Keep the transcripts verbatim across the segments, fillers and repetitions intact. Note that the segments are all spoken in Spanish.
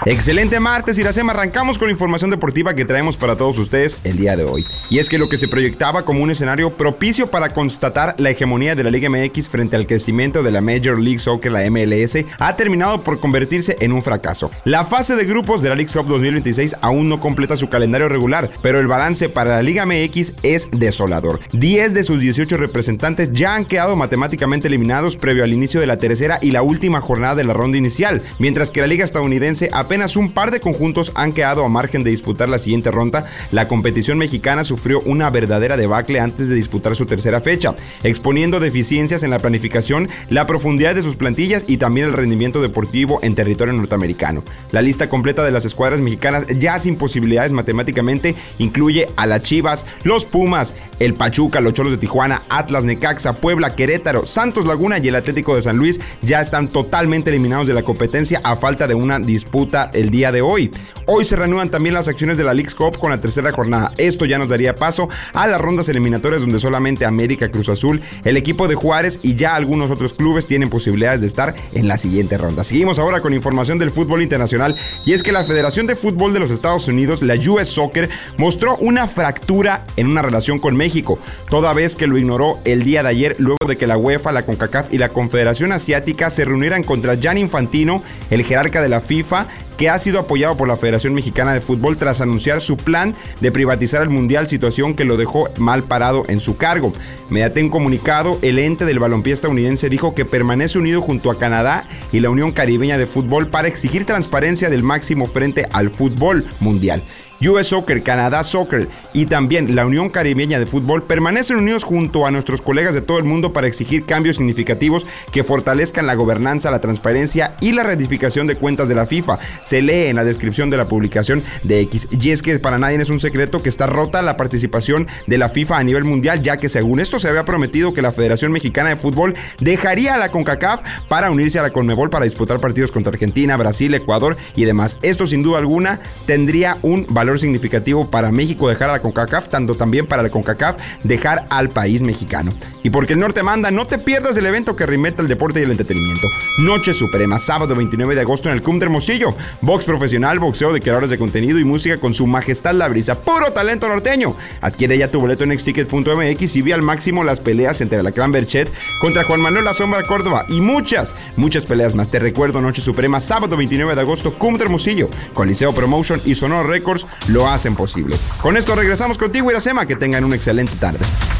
Excelente martes, Iracema. Arrancamos con la información deportiva que traemos para todos ustedes el día de hoy. Y es que lo que se proyectaba como un escenario propicio para constatar la hegemonía de la Liga M X frente al crecimiento de la Major League Soccer, la M L S, ha terminado por convertirse en un fracaso. La fase de grupos de la Leagues Cup dos mil veintiséis aún no completa su calendario regular, pero el balance para la Liga M X es desolador. diez de sus dieciocho representantes ya han quedado matemáticamente eliminados previo al inicio de la tercera y la última jornada de la ronda inicial, mientras que la Liga estadounidense apenas Apenas un par de conjuntos han quedado a margen de disputar la siguiente ronda. La competición mexicana sufrió una verdadera debacle antes de disputar su tercera fecha, exponiendo deficiencias en la planificación, la profundidad de sus plantillas y también el rendimiento deportivo en territorio norteamericano. La lista completa de las escuadras mexicanas, ya sin posibilidades matemáticamente, incluye a las Chivas, los Pumas, el Pachuca, los Cholos de Tijuana, Atlas, Necaxa, Puebla, Querétaro, Santos Laguna y el Atlético de San Luis. Ya están totalmente eliminados de la competencia a falta de una disputa el día de hoy. Hoy se reanudan también las acciones de la Leagues Cup con la tercera jornada. Esto ya nos daría paso a las rondas eliminatorias donde solamente América, Cruz Azul, el equipo de Juárez y ya algunos otros clubes tienen posibilidades de estar en la siguiente ronda. Seguimos ahora con información del fútbol internacional, y es que la Federación de Fútbol de los Estados Unidos, la U S Soccer, mostró una fractura en una relación con México, toda vez que lo ignoró el día de ayer luego de que la UEFA, la CONCACAF y la Confederación Asiática se reunieran contra Gianni Infantino, el jerarca de la FIFA, que ha sido apoyado por la Federación Mexicana de Fútbol tras anunciar su plan de privatizar el Mundial, situación que lo dejó mal parado en su cargo. Mediante un comunicado, el ente del balompié estadounidense dijo que permanece unido junto a Canadá y la Unión Caribeña de Fútbol para exigir transparencia del máximo frente al fútbol mundial. U S Soccer, Canadá Soccer y también la Unión Caribeña de Fútbol permanecen unidos junto a nuestros colegas de todo el mundo para exigir cambios significativos que fortalezcan la gobernanza, la transparencia y la ratificación de cuentas de la FIFA. Se lee en la descripción de la publicación de X. Y es que para nadie es un secreto que está rota la participación de la FIFA a nivel mundial, ya que según esto se había prometido que la Federación Mexicana de Fútbol dejaría a la CONCACAF para unirse a la CONMEBOL para disputar partidos contra Argentina, Brasil, Ecuador y demás. Esto sin duda alguna tendría un valor significativo para México dejar a la CONCACAF, tanto también para la CONCACAF dejar al país mexicano. Y porque el norte manda, no te pierdas el evento que remete al deporte y el entretenimiento. Noche Suprema, sábado veintinueve de agosto en el C U M de Hermosillo. Box profesional, boxeo de creadores de contenido y música con su majestad La Brisa. Puro talento norteño. Adquiere ya tu boleto en xticket punto m x y ve al máximo las peleas entre Alacrán Berchet contra Juan Manuel La Sombra Córdoba y muchas, muchas peleas más. Te recuerdo, Noche Suprema, sábado veintinueve de agosto, C U M de Hermosillo. Con Liceo Promotion y Sonoro Records lo hacen posible. Con esto regresamos contigo, Iracema. Que tengan una excelente tarde.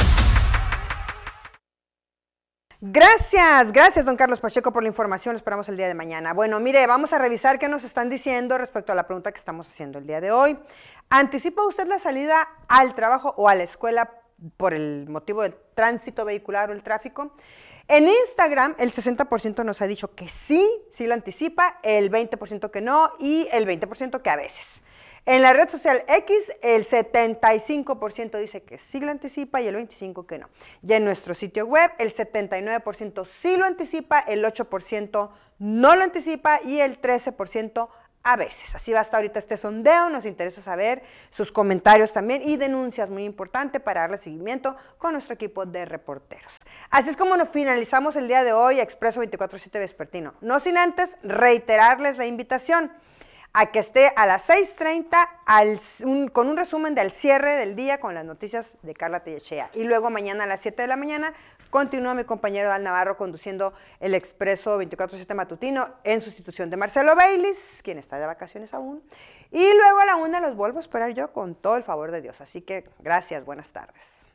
Gracias, gracias don Carlos Pacheco por la información, lo esperamos el día de mañana. Bueno, mire, vamos a revisar qué nos están diciendo respecto a la pregunta que estamos haciendo el día de hoy. ¿Anticipa usted la salida al trabajo o a la escuela por el motivo del tránsito vehicular o el tráfico? En Instagram el sesenta por ciento nos ha dicho que sí, sí lo anticipa, el veinte por ciento que no y el veinte por ciento que a veces. En la red social X, el setenta y cinco por ciento dice que sí lo anticipa y el veinticinco por ciento que no. Y en nuestro sitio web, el setenta y nueve por ciento sí lo anticipa, el ocho por ciento no lo anticipa y el trece por ciento a veces. Así va hasta ahorita este sondeo. Nos interesa saber sus comentarios también y denuncias, muy importante para darle seguimiento con nuestro equipo de reporteros. Así es como nos finalizamos el día de hoy, Expreso veinticuatro siete Vespertino. No sin antes reiterarles la invitación a que esté a las seis treinta al, un, con un resumen del cierre del día con las noticias de Carla Tellechea. Y luego mañana a las siete de la mañana continúa mi compañero Dal Navarro conduciendo el Expreso veinticuatro siete matutino en sustitución de Marcelo Baylis, quien está de vacaciones aún. Y luego a la una los vuelvo a esperar yo con todo el favor de Dios. Así que gracias, buenas tardes.